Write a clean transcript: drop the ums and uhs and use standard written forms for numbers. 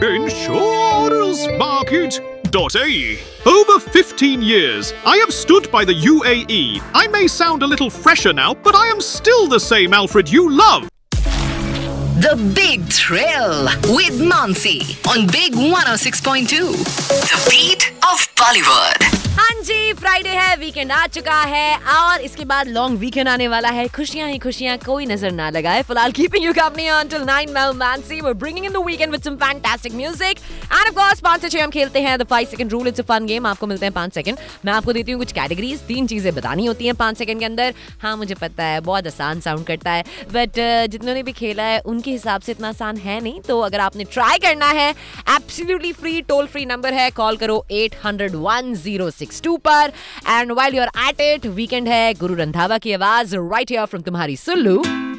Insurancemarket.ae. Over 15 years, I have stood by the UAE. I may sound a little fresher now, but I am still the same Alfred you love. The Big Thrill with Mansi on Big 106.2. The beat of Bollywood. हाँ जी, Friday है, weekend आ चुका है और इसके बाद long weekend आने वाला है। खुशियां ही खुशियां, कोई नजर ना लगाए। फिलहाल keeping you company until 9 Mel Mansi. We're bringing in the weekend with some fantastic music. And of course, 5 से 6 हम खेलते हैं The 5 Second Rule. It's a fun game. आपको मिलते हैं 5 सेकंड। मैं आपको देती हूँ कुछ कैटेगरीज, 3 चीजें बतानी होती हैं 5 सेकंड के अंदर। हाँ, मुझे पता है बहुत आसान साउंड करता है, बट जितने भी खेला है उनके हिसाब से इतना आसान है नहीं। तो अगर आपने ट्राई करना है, absolutely free, toll free number है, कॉल करो 800-1062 पर। And while you are at it, weekend है, गुरु रंधावा की आवाज राइट हियर फ्रॉम तुम्हारी सुल्लू।